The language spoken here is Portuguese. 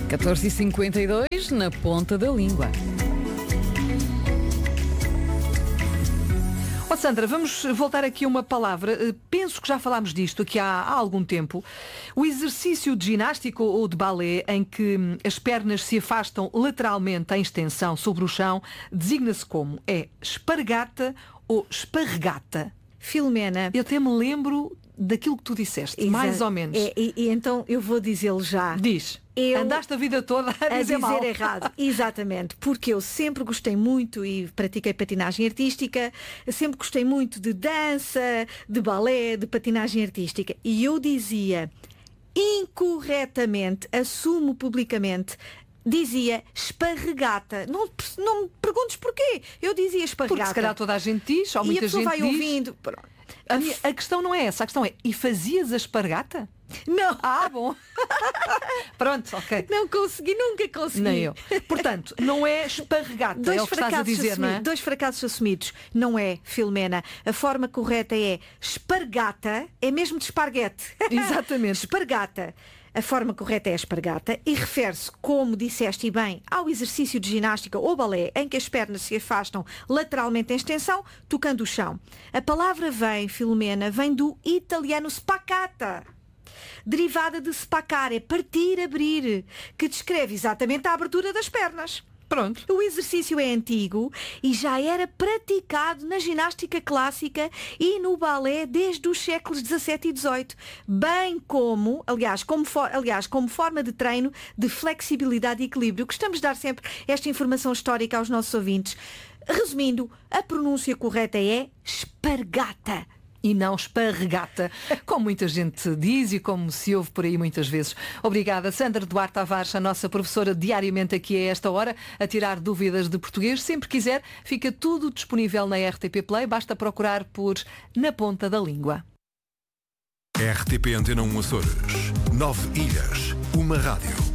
14h52 na ponta da língua. Oh, Sandra, vamos voltar aqui a uma palavra. Penso que já falámos disto aqui há algum tempo. O exercício de ginástica ou de balé em que as pernas se afastam lateralmente em extensão sobre o chão designa-se como? É espargata ou esparregata? Filomena. Eu até me lembro daquilo que tu disseste, mais ou menos. E então eu vou dizê-lo já. Diz. Andaste a vida toda a dizer mal. Errado. Exatamente. Porque eu sempre gostei muito e pratiquei patinagem artística, sempre gostei muito de dança, de balé, de patinagem artística. E eu dizia incorretamente, assumo publicamente, dizia esparregata. Não me perguntes porquê. Eu dizia esparregata. Porque se calhar toda a gente diz, ou muita gente diz. E a pessoa vai ouvindo. A questão não é essa. A questão é, e fazias a espargata? Não. Ah, bom. Pronto, ok. Nunca consegui. Nem eu. Portanto, não é esparregata, é o que estás a dizer, não é? Dois fracassos assumidos. Não é, Filomena. A forma correta é espargata, é mesmo de esparguete. Exatamente. Espargata. A forma correta é a espargata e refere-se, como disseste bem, ao exercício de ginástica ou balé em que as pernas se afastam lateralmente em extensão, tocando o chão. A palavra Filomena, vem do italiano spacata, derivada de spaccare, partir, abrir, que descreve exatamente a abertura das pernas. Pronto. O exercício é antigo e já era praticado na ginástica clássica e no balé desde os séculos XVII e XVIII, bem como, como forma de treino de flexibilidade e equilíbrio. Gostamos de dar sempre esta informação histórica aos nossos ouvintes. Resumindo, a pronúncia correta é espargata. E não esparregata, como muita gente diz e como se ouve por aí muitas vezes. Obrigada, Sandra Duarte Tavares, a nossa professora diariamente aqui a esta hora, a tirar dúvidas de português. Sempre quiser, fica tudo disponível na RTP Play, basta procurar por Na Ponta da Língua. RTP Antena 1 Açores, 9 ilhas, uma rádio.